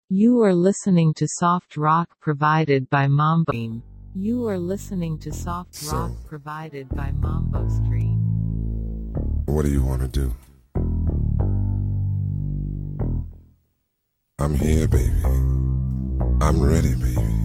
You are listening to soft rock provided by Mambo. You are listening to soft rock provided by Mambo Stream. What do you want to do? I'm here, baby. I'm ready, baby.